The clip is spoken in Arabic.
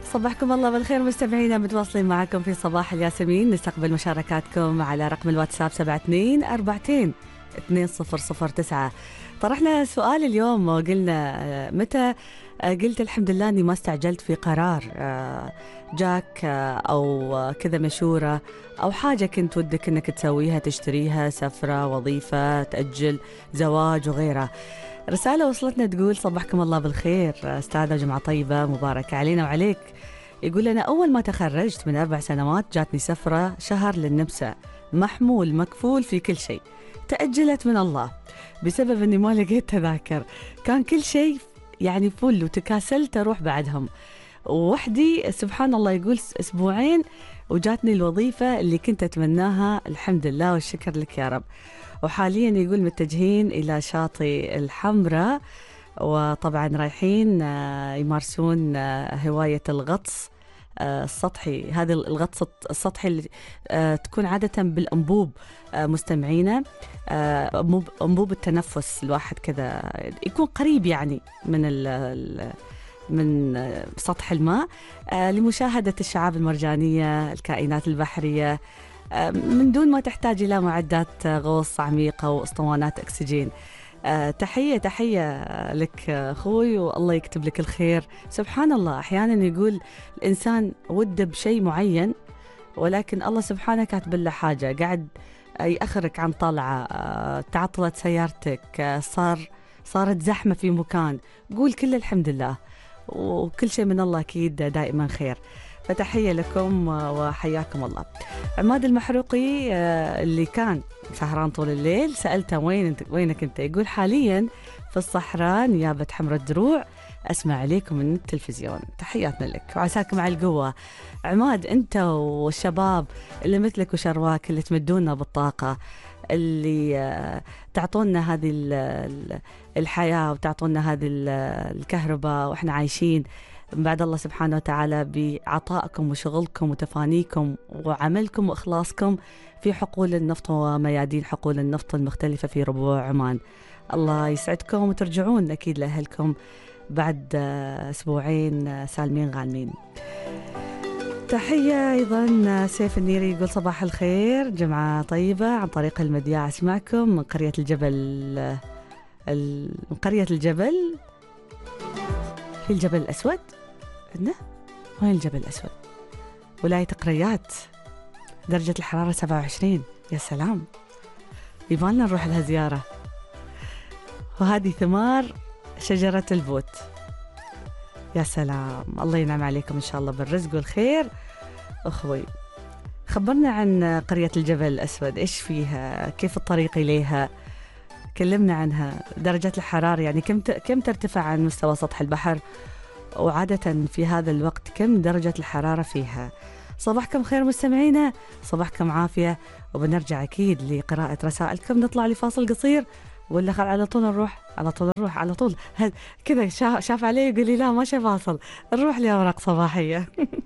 صباحكم الله بالخير مستمعينا، متواصلين معكم في صباح الياسمين. نستقبل مشاركاتكم على رقم الواتساب 7242 2009. طرحنا سؤال اليوم وقلنا متى قلت الحمد لله أني ما استعجلت في قرار جاك أو كذا مشورة أو حاجة كنت ودك أنك تسويها، تشتريها، سفرة، وظيفة، تأجل، زواج وغيرها. رسالة وصلتنا تقول صباحكم الله بالخير أستاذة، جمعة طيبة مباركة علينا وعليك. يقول أنا أول ما تخرجت من 4 سنوات جاتني سفرة شهر للنمسا، محمول مكفول في كل شيء، تأجلت من الله بسبب أني ما لقيت تذاكر. كان كل شيء يعني فل وتكاسلت أروح بعدهم وحدي. سبحان الله، يقول أسبوعين وجاتني الوظيفة اللي كنت أتمناها، الحمد لله والشكر لك يا رب. وحاليا يقول متجهين إلى شاطئ الحمراء، وطبعا رايحين يمارسون هواية الغطس السطحي. هذا الغطس السطحي اللي تكون عادة بالأنبوب. مستمعينا، أنبوب التنفس، الواحد كذا يكون قريب يعني من سطح الماء لمشاهدة الشعاب المرجانية، الكائنات البحرية، من دون ما تحتاج إلى معدات غوص عميقة واسطوانات أكسجين. تحية لك أخوي، والله يكتب لك الخير. سبحان الله، أحيانا يقول الإنسان وده بشيء معين، ولكن الله سبحانه كاتب له حاجة، قاعد يأخرك عن طلعة، تعطلت سيارتك، صارت زحمة في مكان، قول كل الحمد لله، وكل شيء من الله أكيد دائما خير. فتحية لكم وحياكم الله. عماد المحروقي اللي كان سهران طول الليل سألته وينك انت؟ يقول حاليا في الصحراء نيابة حمر الدروع، أسمع عليكم من التلفزيون. تحياتنا لك وعساكم على القوة. عماد، انت والشباب اللي مثلك وشرواك اللي تمدونا بالطاقة، اللي تعطونا هذه الحياة وتعطونا هذه الكهرباء وإحنا عايشين بعد الله سبحانه وتعالى بعطائكم وشغلكم وتفانيكم وعملكم وإخلاصكم في حقول النفط وميادين حقول النفط المختلفة في ربوع عمان. الله يسعدكم وترجعون أكيد لأهلكم بعد أسبوعين سالمين غانمين. تحية أيضا سيف النيري، يقول صباح الخير، جمعة طيبة، عن طريق المدياع أسمعكم من قرية الجبل. من قرية الجبل في الجبل الأسود عندنا. وين الجبل الأسود؟ ولاية قريات، درجة الحرارة 27. يا سلام، يبالنا نروح لها زيارة. وهذه ثمار شجرة البوت. يا سلام، الله ينعم عليكم إن شاء الله بالرزق والخير. أخوي، خبرنا عن قرية الجبل الأسود، إيش فيها؟ كيف الطريق إليها؟ كلمنا عنها. درجة الحرارة يعني كم ترتفع عن مستوى سطح البحر؟ وعادة في هذا الوقت كم درجة الحرارة فيها؟ صباحكم خير مستمعينا، صباحكم عافية، وبنرجع أكيد لقراءة رسائلكم. نطلع لفاصل قصير ولا على طول نروح؟ على طول كذا شاف علي يقول لي لا ما فاصل، نروح لأوراق صباحية.